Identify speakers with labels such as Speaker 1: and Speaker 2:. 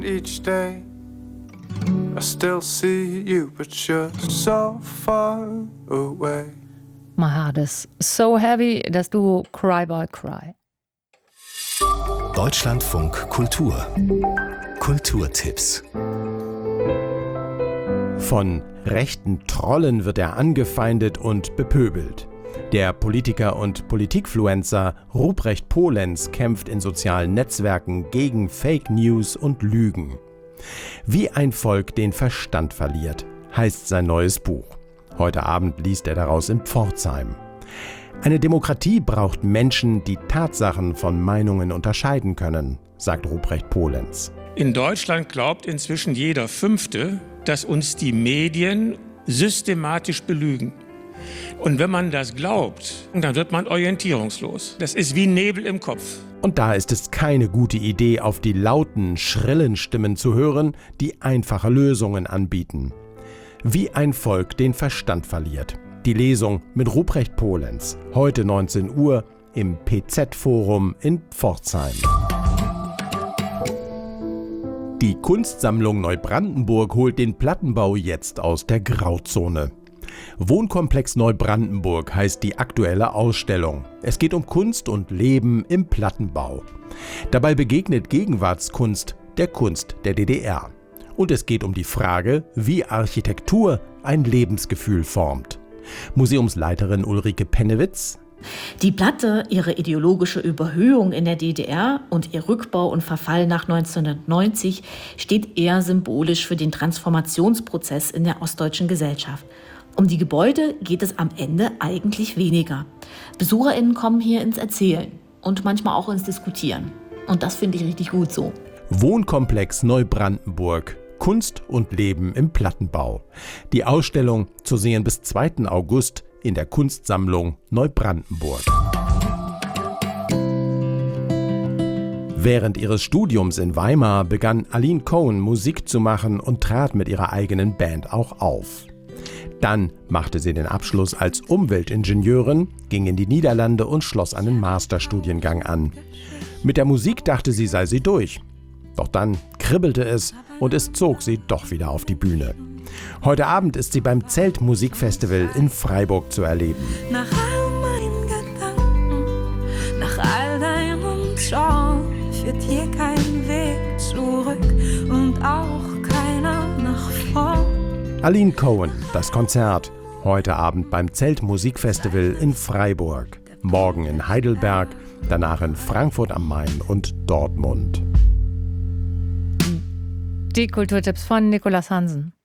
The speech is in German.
Speaker 1: Each day I still see you, but you're so far away.
Speaker 2: My heart is so heavy, das Duo Cry Boy Cry.
Speaker 3: Deutschlandfunk Kultur. Kulturtipps.
Speaker 4: Von rechten Trollen wird er angefeindet und bepöbelt. Der Politiker und Politikfluencer Ruprecht Polenz kämpft in sozialen Netzwerken gegen Fake News und Lügen. Wie ein Volk den Verstand verliert, heißt sein neues Buch. Heute Abend liest er daraus in Pforzheim. Eine Demokratie braucht Menschen, die Tatsachen von Meinungen unterscheiden können, sagt Ruprecht Polenz.
Speaker 5: In Deutschland glaubt inzwischen jeder Fünfte, dass uns die Medien systematisch belügen. Und wenn man das glaubt, dann wird man orientierungslos. Das ist wie Nebel im Kopf.
Speaker 4: Und da ist es keine gute Idee, auf die lauten, schrillen Stimmen zu hören, die einfache Lösungen anbieten. Wie ein Volk den Verstand verliert. Die Lesung mit Ruprecht Polenz. Heute 19 Uhr im PZ-Forum in Pforzheim. Die Kunstsammlung Neubrandenburg holt den Plattenbau jetzt aus der Grauzone. Wohnkomplex Neubrandenburg heißt die aktuelle Ausstellung. Es geht um Kunst und Leben im Plattenbau. Dabei begegnet Gegenwartskunst der Kunst der DDR. Und es geht um die Frage, wie Architektur ein Lebensgefühl formt. Museumsleiterin Ulrike Pennewitz.
Speaker 6: Die Platte, ihre ideologische Überhöhung in der DDR und ihr Rückbau und Verfall nach 1990 steht eher symbolisch für den Transformationsprozess in der ostdeutschen Gesellschaft. Um die Gebäude geht es am Ende eigentlich weniger. BesucherInnen kommen hier ins Erzählen und manchmal auch ins Diskutieren. Und das finde ich richtig gut so.
Speaker 4: Wohnkomplex Neubrandenburg. Kunst und Leben im Plattenbau. Die Ausstellung zu sehen bis 2. August in der Kunstsammlung Neubrandenburg. Während ihres Studiums in Weimar begann Aline Cohen Musik zu machen und trat mit ihrer eigenen Band auch auf. Dann machte sie den Abschluss als Umweltingenieurin, ging in die Niederlande und schloss einen Masterstudiengang an. Mit der Musik dachte sie, sei sie durch. Doch dann kribbelte es und es zog sie doch wieder auf die Bühne. Heute Abend ist sie beim Zeltmusikfestival in Freiburg zu erleben.
Speaker 7: Nach all meinen Gedanken, nach all deinem Schauen, führt hier kein Weg zurück und auch keiner nach vorn.
Speaker 4: Aline Cohen, das Konzert, heute Abend beim Zeltmusikfestival in Freiburg. Morgen in Heidelberg, danach in Frankfurt am Main und Dortmund.
Speaker 2: Die Kulturtipps von Nicolas Hansen.